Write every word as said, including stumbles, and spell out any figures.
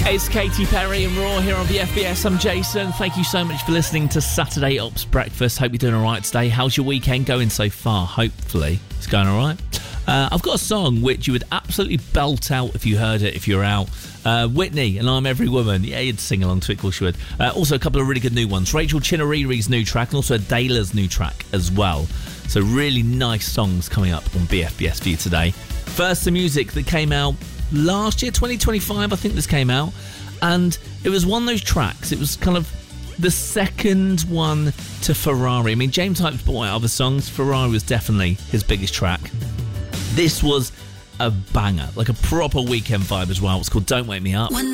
It's Katy Perry and Raw here on the F B S. I'm Jason. Thank you so much for listening to Saturday Ops Breakfast. Hope you're doing all right today. How's your weekend going so far? Hopefully it's going all right. Uh, I've got a song which you would absolutely belt out if you heard it, if you're out. Uh, Whitney and I'm Every Woman. Yeah, you'd sing along to it, of course you would. Uh, also a couple of really good new ones. Rachel Chinariri's new track and also Adela's new track as well. So really nice songs coming up on B F B S for you today. First, the music that came out last year, twenty twenty-five, I think this came out. And it was one of those tracks. It was kind of the second one to Ferrari. I mean, James Hype's brought out other songs. Ferrari was definitely his biggest track. This was a banger, like a proper weekend vibe as well. It's called Don't Wake Me Up.